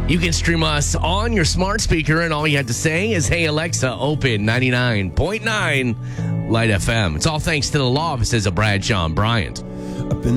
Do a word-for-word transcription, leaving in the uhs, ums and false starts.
You can stream us on your smart speaker, and all you have to say is, "Hey, Alexa, open ninety-nine point nine Light F M." It's all thanks to the law offices of Bradshaw and Bryant.